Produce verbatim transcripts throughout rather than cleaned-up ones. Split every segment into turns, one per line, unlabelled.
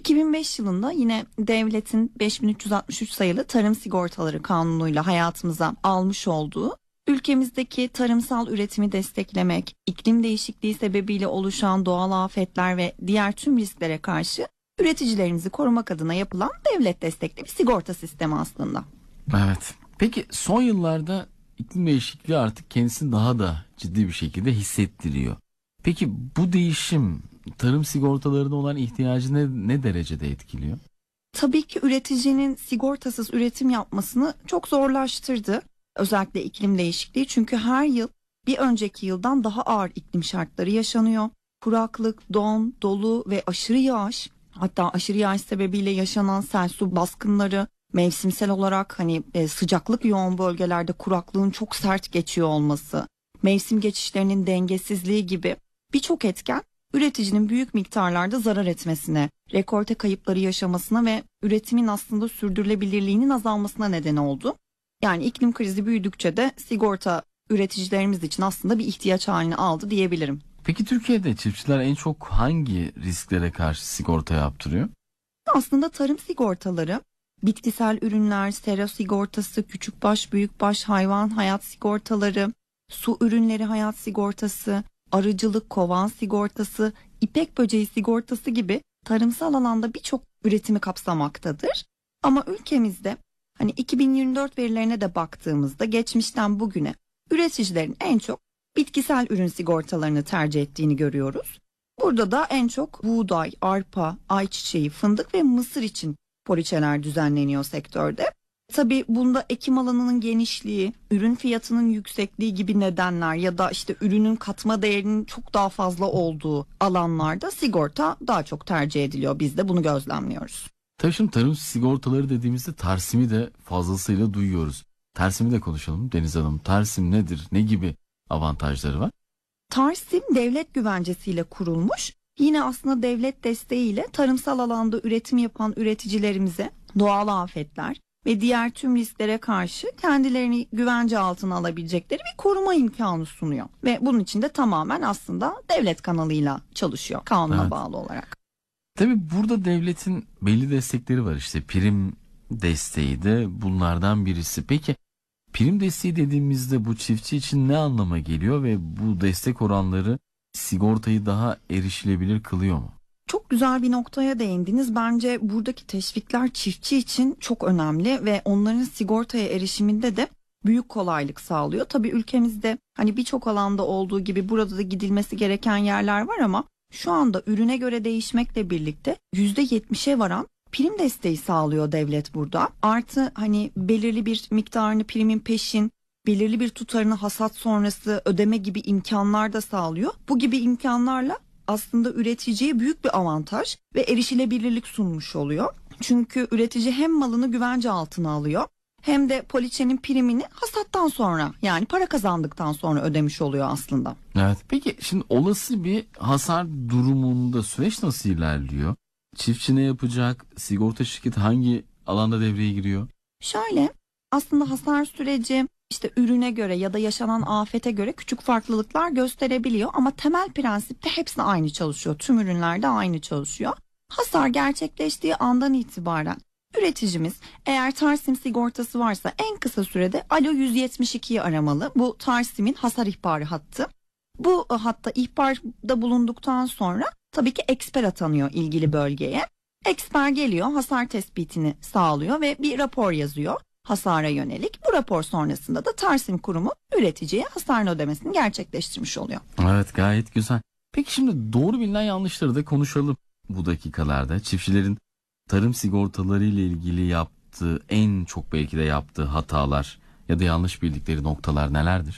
iki bin beş yılında yine devletin beş bin üç yüz altmış üç sayılı Tarım Sigortaları Kanunu'yla hayatımıza almış olduğu, ülkemizdeki tarımsal üretimi desteklemek, iklim değişikliği sebebiyle oluşan doğal afetler ve diğer tüm risklere karşı üreticilerimizi korumak adına yapılan devlet destekli bir sigorta sistemi aslında.
Evet. Peki son yıllarda iklim değişikliği artık kendisini daha da ciddi bir şekilde hissettiriyor. Peki bu değişim tarım sigortalarına olan ihtiyacı ne, ne derecede etkiliyor?
Tabii ki üreticinin sigortasız üretim yapmasını çok zorlaştırdı. Özellikle iklim değişikliği, çünkü her yıl bir önceki yıldan daha ağır iklim şartları yaşanıyor. Kuraklık, don, dolu ve aşırı yağış, hatta aşırı yağış sebebiyle yaşanan sel su baskınları, mevsimsel olarak hani e, sıcaklık yoğun bölgelerde kuraklığın çok sert geçiyor olması, mevsim geçişlerinin dengesizliği gibi birçok etken üreticinin büyük miktarlarda zarar etmesine, rekolte kayıpları yaşamasına ve üretimin aslında sürdürülebilirliğinin azalmasına neden oldu. Yani iklim krizi büyüdükçe de sigorta üreticilerimiz için aslında bir ihtiyaç halini aldı diyebilirim.
Peki Türkiye'de çiftçiler en çok hangi risklere karşı sigorta yaptırıyor?
Aslında tarım sigortaları, bitkisel ürünler, sera sigortası, küçükbaş büyükbaş hayvan hayat sigortaları, su ürünleri hayat sigortası, arıcılık, kovan sigortası, ipek böceği sigortası gibi tarımsal alanda birçok üretimi kapsamaktadır. Ama ülkemizde hani iki bin yirmi dört verilerine de baktığımızda geçmişten bugüne üreticilerin en çok bitkisel ürün sigortalarını tercih ettiğini görüyoruz. Burada da en çok buğday, arpa, ayçiçeği, fındık ve mısır için poliçeler düzenleniyor sektörde. Tabii bunda ekim alanının genişliği, ürün fiyatının yüksekliği gibi nedenler ya da işte ürünün katma değerinin çok daha fazla olduğu alanlarda sigorta daha çok tercih ediliyor. Biz de bunu gözlemliyoruz.
Tabii şimdi tarım sigortaları dediğimizde Tarsim'i de fazlasıyla duyuyoruz. Tarsim'i de konuşalım Deniz Hanım. Tarsim nedir? Ne gibi avantajları var?
Tarsim devlet güvencesiyle kurulmuş. Yine aslında devlet desteğiyle tarımsal alanda üretim yapan üreticilerimize doğal afetler ve diğer tüm risklere karşı kendilerini güvence altına alabilecekleri bir koruma imkanı sunuyor. Ve bunun için de tamamen aslında devlet kanalıyla çalışıyor, kanuna
Evet.
bağlı olarak.
Tabii burada devletin belli destekleri var, işte prim desteği de bunlardan birisi. Peki prim desteği dediğimizde bu çiftçi için ne anlama geliyor ve bu destek oranları sigortayı daha erişilebilir kılıyor mu?
Çok güzel bir noktaya değindiniz. Bence buradaki teşvikler çiftçi için çok önemli ve onların sigortaya erişiminde de büyük kolaylık sağlıyor. Tabii ülkemizde hani birçok alanda olduğu gibi burada da gidilmesi gereken yerler var ama şu anda ürüne göre değişmekle birlikte yüzde yetmişe varan prim desteği sağlıyor devlet burada. Artı hani belirli bir miktarını primin peşin, belirli bir tutarını hasat sonrası ödeme gibi imkanlar da sağlıyor. Bu gibi imkanlarla aslında üreticiye büyük bir avantaj ve erişilebilirlik sunmuş oluyor. Çünkü üretici hem malını güvence altına alıyor hem de poliçenin primini hasattan sonra, yani para kazandıktan sonra ödemiş oluyor aslında.
Evet. Peki şimdi olası bir hasar durumunda süreç nasıl ilerliyor? Çiftçi ne yapacak? Sigorta şirketi hangi alanda devreye giriyor?
Şöyle, aslında hasar süreci işte ürüne göre ya da yaşanan afete göre küçük farklılıklar gösterebiliyor ama temel prensipte hepsi aynı çalışıyor. Tüm ürünlerde aynı çalışıyor. Hasar gerçekleştiği andan itibaren üreticimiz eğer Tarsim sigortası varsa en kısa sürede Alo yüz yetmiş ikiyi aramalı. Bu Tarsim'in hasar ihbarı hattı. Bu hatta ihbarda bulunduktan sonra tabii ki eksper atanıyor ilgili bölgeye. Eksper geliyor, hasar tespitini sağlıyor ve bir rapor yazıyor hasara yönelik. Bu rapor sonrasında da Tarsim Kurumu üreticiye hasarın ödemesini gerçekleştirmiş oluyor.
Evet, gayet güzel. Peki şimdi doğru bilinen yanlışları da konuşalım bu dakikalarda. Çiftçilerin tarım sigortaları ile ilgili yaptığı, en çok belki de yaptığı hatalar ya da yanlış bildikleri noktalar nelerdir?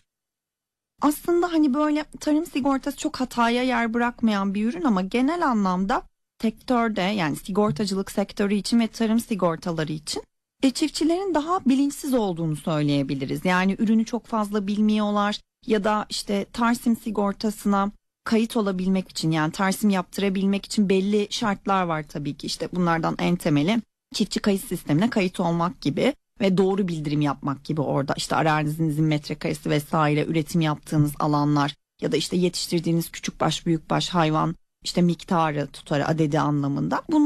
Aslında hani böyle tarım sigortası çok hataya yer bırakmayan bir ürün ama genel anlamda sektörde, yani sigortacılık sektörü için ve tarım sigortaları için e, çiftçilerin daha bilinçsiz olduğunu söyleyebiliriz. Yani ürünü çok fazla bilmiyorlar ya da işte Tarsim sigortasına kayıt olabilmek için, yani Tarsim yaptırabilmek için belli şartlar var tabii ki. İşte bunlardan en temeli çiftçi kayıt sistemine kayıt olmak gibi ve doğru bildirim yapmak gibi, orada işte arazinizin metrekaresi vesaire, üretim yaptığınız alanlar ya da işte yetiştirdiğiniz küçükbaş büyükbaş hayvan işte miktarı, tutarı, adedi anlamında. Bunlar